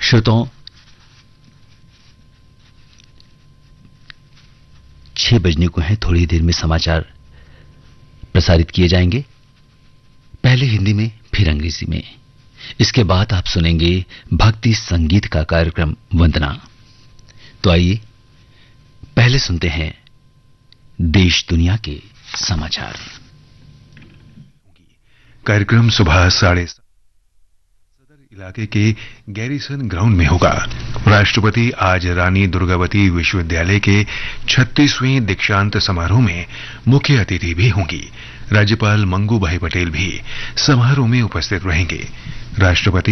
श्रोताओं, 6 बजने को हैं। थोड़ी देर में समाचार प्रसारित किए जाएंगे, पहले हिंदी में फिर अंग्रेजी में। इसके बाद आप सुनेंगे भक्ति संगीत का कार्यक्रम वंदना। तो आइए पहले सुनते हैं देश दुनिया के समाचार। कार्यक्रम सुबह 7:30 सदर इलाके के गैरिसन ग्राउंड में होगा। राष्ट्रपति आज रानी दुर्गावती विश्वविद्यालय के 36वें दीक्षांत समारोह में मुख्य अतिथि भी होंगी। राज्यपाल मंगू भाई पटेल भी समारोह में उपस्थित रहेंगे। राष्ट्रपति